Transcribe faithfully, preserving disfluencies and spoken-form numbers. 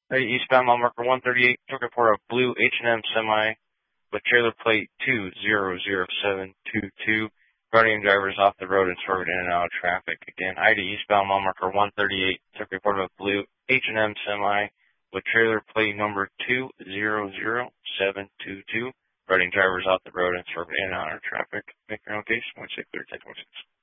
Hey, eastbound mile marker one thirty-eight, took report of blue H and M semi with trailer plate two zero zero seven two two, running drivers off the road and swerving in and out of traffic. Again, I D eastbound mile marker one thirty-eight, took report of blue H and M semi with trailer plate number two zero zero seven two two, running drivers off the road and swerving in and out of traffic. Make your own case, one six clear, ten twenty-six.